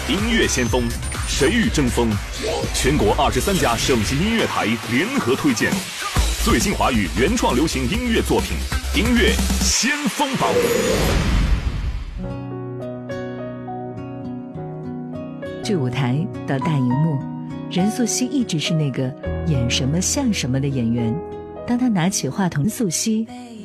音乐先锋，谁与争锋？全国23家省级音乐台联合推荐最新华语原创流行音乐作品，音乐先锋榜。 剧舞台到大荧幕，任素汐一直是那个演什么像什么的演员。当她拿起话筒，素汐